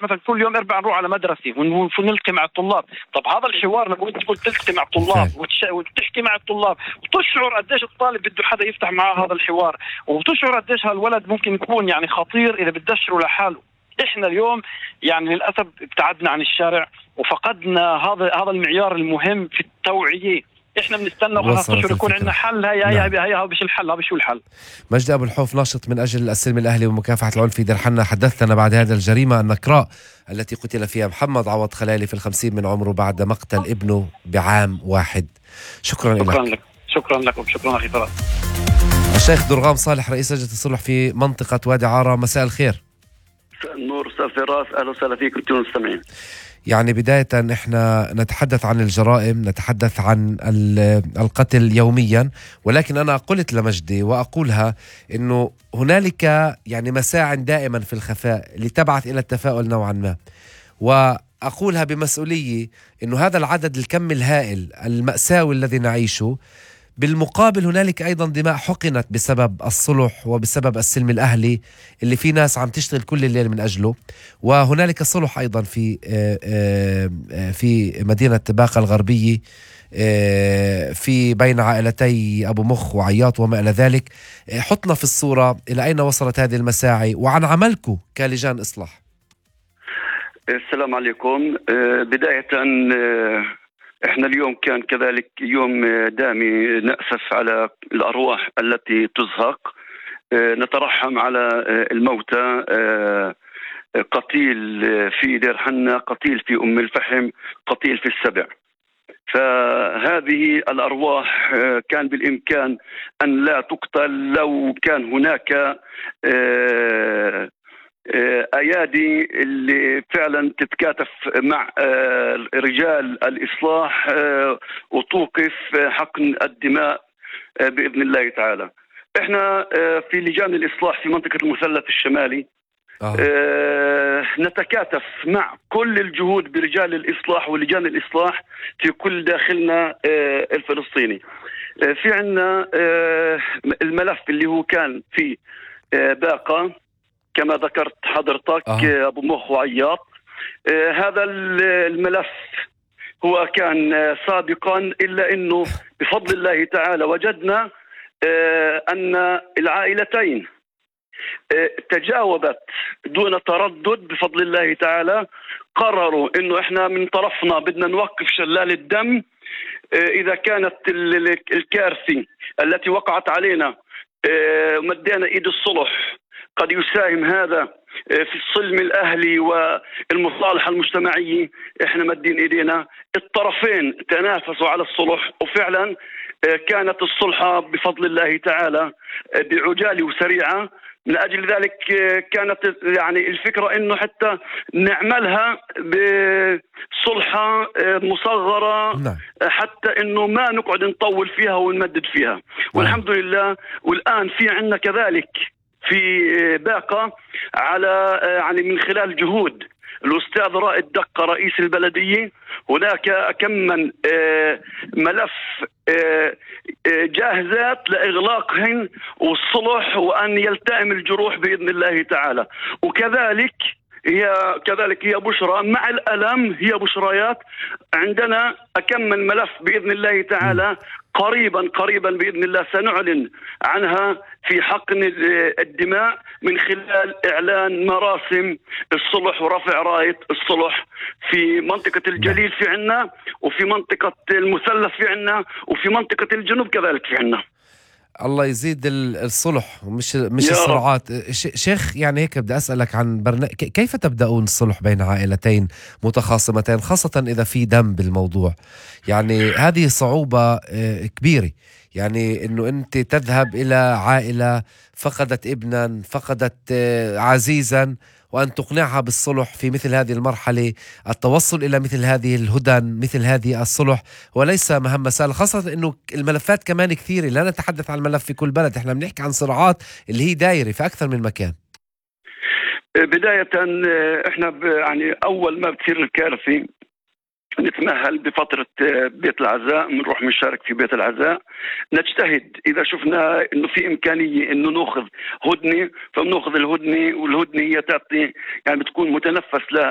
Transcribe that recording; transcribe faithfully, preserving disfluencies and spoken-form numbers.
نروح مثلا كل يوم اربع نروح على مدرسه ونلتقي مع الطلاب. طب هذا الحوار لما انت تقول تلتقي مع الطلاب وتحكي مع الطلاب وتشعر قديش الطالب بده حدا يفتح معه هذا الحوار، وتشعر قديش هالولد ممكن يكون يعني خطير اذا بتدشره لحاله. احنا اليوم يعني للاسف ابتعدنا عن الشارع وفقدنا هذا هذا المعيار المهم في التوعيه. احنا بنستنى وخلاص يكون عندنا حل. هي هي هي هي مش الحل. هذا شو الحل؟ مجدي أبو الحوف، ناشط من أجل السلم الأهلي ومكافحة العنف في دير حنا، حدثنا بعد هذا الجريمة النكراء التي قتل فيها محمد عوض خلالي في الخمسين من عمره بعد مقتل ابنه بعام واحد. شكرا, شكرا لك. لك شكرا لكم شكرا أخي فراس. الشيخ درغام صالح رئيس لجنة الصلح في منطقة وادي عارة، مساء الخير. النور أستاذ فراس، أهلا وسهلا فيكم كل المستمعين. يعني بداية احنا نتحدث عن الجرائم، نتحدث عن القتل يوميا، ولكن انا قلت لمجدي واقولها انه هنالك يعني مساع دائما في الخفاء لتبعث الى التفاؤل نوعا ما، واقولها بمسؤولية انه هذا العدد الكم الهائل المأساوي الذي نعيشه، بالمقابل هنالك أيضا دماء حقنت بسبب الصلح وبسبب السلم الأهلي اللي في ناس عم تشتغل كل الليل من أجله. وهنالك صلح أيضا في في مدينة باقة الغربية في بين عائلتي أبو مخ وعياط وما إلى ذلك. حطنا في الصورة إلى أين وصلت هذه المساعي وعن عملكم كلجان إصلاح. السلام عليكم. بداية احنا اليوم كان كذلك يوم دامي، نأسف على الأرواح التي تزهق، نترحم على الموتى، قتيل في دير حنا، قتيل في أم الفحم، قتيل في السبع. فهذه الأرواح كان بالإمكان أن لا تقتل لو كان هناك أيادي اللي فعلا تتكاتف مع رجال الإصلاح وتوقف حقن الدماء بإذن الله تعالى. احنا في لجان الإصلاح في منطقة المثلث الشمالي آه. نتكاتف مع كل الجهود برجال الإصلاح ولجان الإصلاح في كل داخلنا آه الفلسطيني. آه في عنا آه الملف اللي هو كان في آه باقة كما ذكرت حضرتك آه. أبو مخ وعياط. آه هذا الملف هو كان آه سابقا، إلا أنه بفضل الله تعالى وجدنا آه أن العائلتين آه تجاوبت دون تردد بفضل الله تعالى. قرروا أنه إحنا من طرفنا بدنا نوقف شلال الدم آه إذا كانت الكارثة التي وقعت علينا آه مدينا إيد الصلح قد يساهم هذا في السلم الأهلي والمصالحة المجتمعية. إحنا مدين إيدينا. الطرفين تنافسوا على الصلح، وفعلا كانت الصلحة بفضل الله تعالى بعجالة وسريعة. من أجل ذلك كانت يعني الفكرة إنه حتى نعملها بصلحة مصغرة حتى إنه ما نقعد نطول فيها ونمدد فيها. والحمد لله. والآن في عنا كذلك في باقة على يعني من خلال جهود الأستاذ رائد دقة رئيس البلدية، هناك كم من ملف جاهزات لإغلاقهن والصلح وأن يلتئم الجروح بإذن الله تعالى. وكذلك هي كذلك هي بشرى مع الألم، هي بشريات. عندنا أكم من ملف بإذن الله تعالى قريبا قريبا بإذن الله سنعلن عنها في حقن الدماء من خلال إعلان مراسم الصلح ورفع راية الصلح في منطقة الجليل في عنا، وفي منطقة المثلث في عنا، وفي منطقة الجنوب كذلك في عنا. الله يزيد الصلح مش مش الصراعات. شيخ يعني هيك بدي أسألك عن برنا... كيف تبدأون الصلح بين عائلتين متخاصمتين، خاصة إذا في دم بالموضوع؟ يعني هذه صعوبة كبيرة، يعني إنه أنت تذهب إلى عائلة فقدت ابنا، فقدت عزيزا، وأن تقنعها بالصلح في مثل هذه المرحلة. التوصل إلى مثل هذه الهدن، مثل هذه الصلح، وليس مهمة سهلة، خاصة أنه الملفات كمان كثيرة. لا نتحدث عن الملف في كل بلد، إحنا بنحكي عن صراعات اللي هي دايرة في أكثر من مكان. بداية إحنا يعني أول ما بتصير الكارثة نتمهل بفترة بيت العزاء، بنروح نشارك في بيت العزاء، نجتهد إذا شفنا إنه في إمكانية إنه نأخذ هدنة فبنأخذ الهدنة، والهدنة هي تعطي يعني بتكون متنفس لها